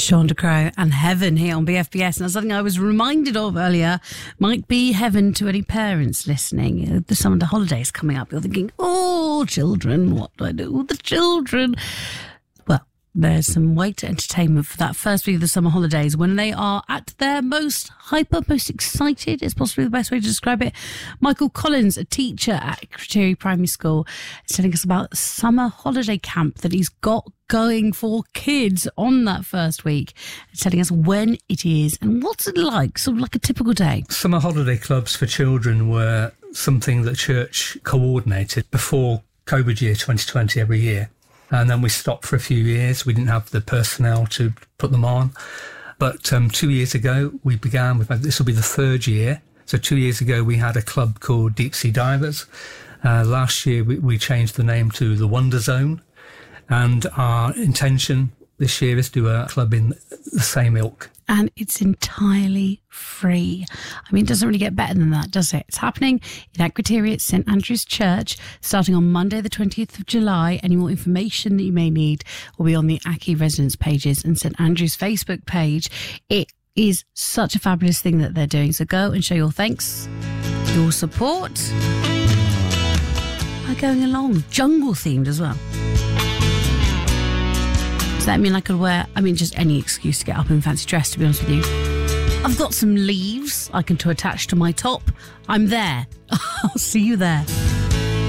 Sean DeCrow and Heaven here on BFBS. And something I was reminded of earlier might be heaven to any parents listening. The summer holidays coming up. You're thinking, oh, children, what do I do with the children? Well, there's some weight entertainment for that first week of the summer holidays when they are at their most hyper, most excited. It's possibly the best way to describe it. Michael Collins, a teacher at Criteria Primary School, is telling us about a summer holiday camp that he's got going for kids on that first week, telling us when it is and what's it like, sort of like a typical day. Summer holiday clubs for children were something that church coordinated before COVID year 2020 every year. And then we stopped for a few years. We didn't have the personnel to put them on. But 2 years ago, we began with, this will be the third year. So 2 years ago, we had a club called Deep Sea Divers. Last year, we changed the name to the Wonder Zone. And our intention this year is to do a club in the same ilk. And it's entirely free. I mean, it doesn't really get better than that, does it? It's happening in Akrotiri at St Andrew's Church, starting on Monday the 20th of July. Any more information that you may need will be on the Aki residence pages and St Andrew's Facebook page. It is such a fabulous thing that they're doing. So go and show your thanks, your support by going along. Jungle themed as well. Does that mean I could wear, just any excuse to get up in fancy dress, to be honest with you? I've got some leaves I can attach to my top. I'm there. I'll see you there.